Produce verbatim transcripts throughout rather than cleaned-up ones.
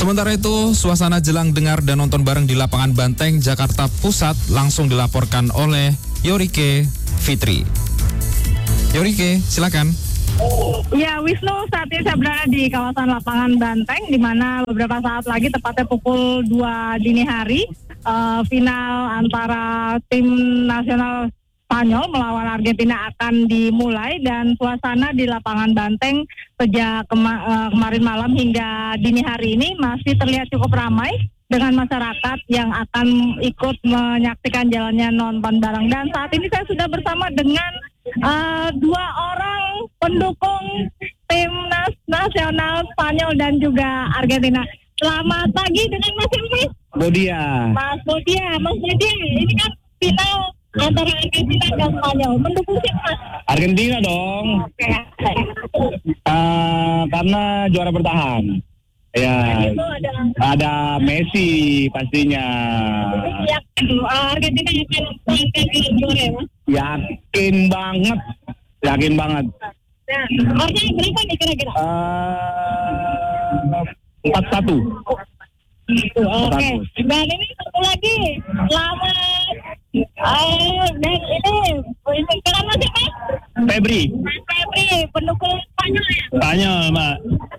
Sementara itu, suasana jelang dengar dan nonton bareng di lapangan Banteng, Jakarta Pusat langsung dilaporkan oleh Yorike Fitri. Yorike, silakan. Ya, Wisnu, saat ini saya berada di kawasan lapangan Banteng, di mana beberapa saat lagi, tepatnya pukul dua dini hari, uh, final antara tim nasional Spanyol melawan Argentina akan dimulai, dan suasana di lapangan Banteng sejak kema- uh, kemarin malam hingga dini hari ini masih terlihat cukup ramai dengan masyarakat yang akan ikut menyaksikan jalannya nonton bareng. Dan saat ini saya sudah bersama dengan uh, dua orang pendukung timnas nasional Spanyol dan juga Argentina. Selamat pagi dengan Mas Elvis. Bodia. Mas Bodia, Mas Bodia, ini kan final antara Argentina dan Spanyol. Mendukung siapa? Argentina dong. Oke. Uh, karena juara bertahan. Ya, Itu ada ada Messi pastinya. yakin uh, Argentina akan mengangkat gelar juara ya, Mas? Yakin banget, yakin banget. Nah, skornya berapa nih kira-kira? Uh, empat satu. Gitu, oke. Dan ini satu lagi, selamat. Uh, dan ini, ini kenapa sih, Mas? Febri. Mas Febri, pendukung Spanyol ya? Spanyol, Mbak.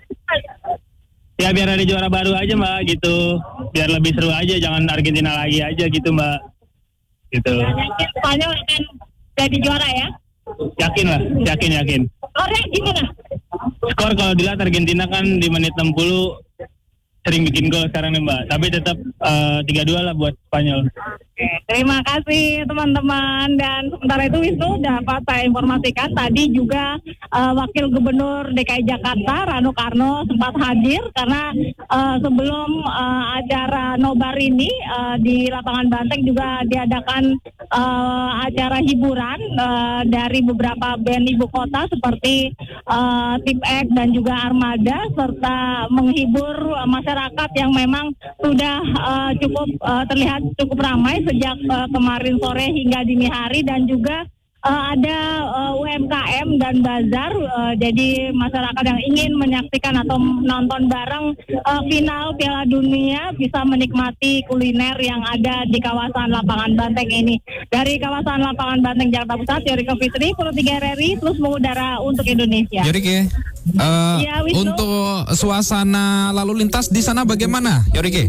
Ya biar ada juara baru aja, Mbak, gitu. Biar lebih seru aja, jangan Argentina lagi aja gitu, Mbak. Gitu. Dan yakin Spanyol akan jadi juara ya? Yakin lah, yakin, yakin. Skornya gimana? Skor kalau dilihat Argentina kan di menit enam puluh sering bikin gol sekarang nih, Mbak. Tapi tetap uh, tiga dua lah buat Spanyol. Oke, terima kasih teman-teman. Dan sementara itu Wisnu dapat saya informasikan tadi juga uh, Wakil Gubernur D K I Jakarta Rano Karno sempat hadir karena uh, sebelum uh, acara nobar ini uh, di lapangan Banteng juga diadakan uh, acara hiburan uh, dari beberapa band ibu kota seperti uh, Tip X dan juga Armada, serta menghibur uh, masyarakat yang memang sudah uh, cukup uh, terlihat cukup ramai sejak uh, kemarin sore hingga dini hari, dan juga uh, ada uh, U M K M dan bazar. Uh, jadi masyarakat yang ingin menyaksikan atau menonton bareng uh, final Piala Dunia bisa menikmati kuliner yang ada di kawasan lapangan Banteng ini. Dari kawasan lapangan Banteng Jakarta Pusat, Yorike Fitri, Pro tiga R R I, terus mengudara untuk Indonesia. Yorike, uh, Ya, Wisnu. untuk suasana lalu lintas di sana bagaimana, Yorike?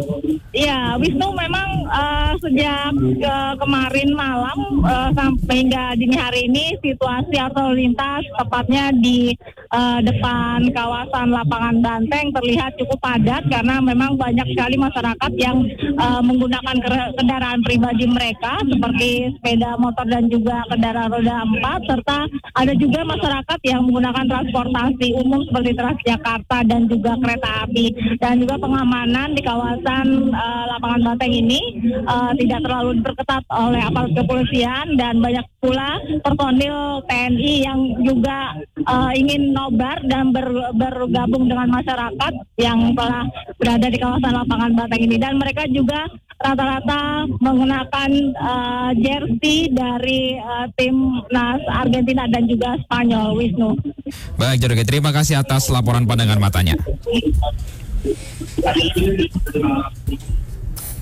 Iya, Wisnu, memang uh, sejak uh, kemarin malam uh, sampai hingga dini hari ini situasi arus lintas tepatnya di uh, depan kawasan lapangan Banteng terlihat cukup padat karena memang banyak sekali masyarakat yang uh, menggunakan kendaraan pribadi mereka seperti sepeda motor dan juga kendaraan roda empat, serta ada juga masyarakat yang menggunakan transportasi umum seperti Transjakarta dan juga kereta api. Dan juga pengamanan di kawasan uh, lapangan Banteng ini uh, tidak terlalu diperketat oleh aparat kepolisian, dan banyak pula personil T N I yang juga uh, ingin nobar dan ber, bergabung dengan masyarakat yang telah berada di kawasan lapangan Banteng ini, dan mereka juga rata-rata menggunakan uh, jersey dari uh, timnas Argentina dan juga Spanyol, Wisnu. Baik, Yorike, terima kasih atas laporan pandangan matanya.